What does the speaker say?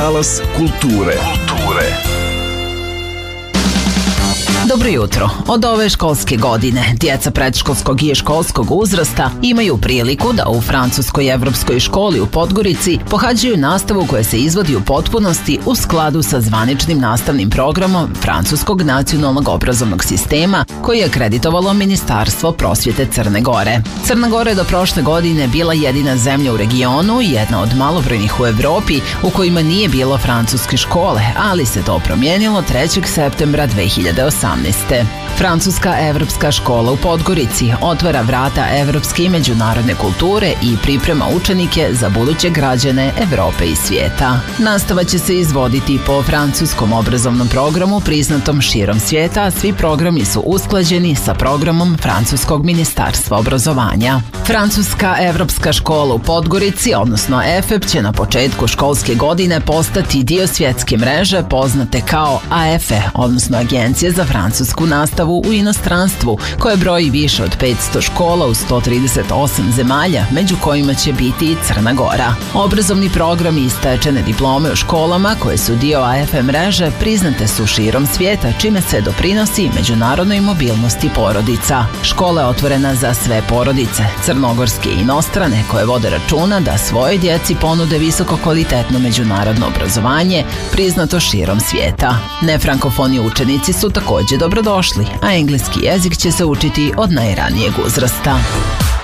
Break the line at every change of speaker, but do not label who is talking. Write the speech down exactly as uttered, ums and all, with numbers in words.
Talas kulture. Kulture.
Dobro jutro. Od ove školske godine djeca predškolskog i školskog uzrasta imaju priliku da u Francuskoj evropskoj školi u Podgorici pohađaju nastavu koja se izvodi u potpunosti u skladu sa zvaničnim nastavnim programom Francuskog nacionalnog obrazovnog sistema koji je akreditovalo Ministarstvo prosvjete Crne Gore. Crna Gora je do prošle godine bila jedina zemlja u regionu i jedna od malobrojnih u Evropi u kojima nije bilo francuske škole, ali se to promijenilo trećeg septembra dve hiljade osamnaeste. Francuska evropska škola u Podgorici otvara vrata evropske i međunarodne kulture i priprema učenike za buduće građane Evrope i svijeta. Nastava će se izvoditi po francuskom obrazovnom programu priznatom širom svijeta, a svi programi su usklađeni sa programom Francuskog ministarstva obrazovanja. Francuska evropska škola u Podgorici, odnosno E F E P, će na početku školske godine postati dio svjetske mreže poznate kao A F E, odnosno Agencije za francusku nastavu u inostranstvu, koje broji više od petsto škola u sto trideset osam zemalja, među kojima će biti i Crna Gora. Obrazovni programi i stečene diplome u školama koje su dio A F E mreže priznate su širom svijeta, čime se doprinosi međunarodnoj mobilnosti porodica. Škola je otvorena za sve porodice, crnogorske i inostrane, koje vode računa da svojoj djeci ponude visoko kvalitetno međunarodno obrazovanje priznato širom svijeta. Nefrankofoni učenici su također dobrodošli, a engleski jezik će se učiti od najranijeg uzrasta.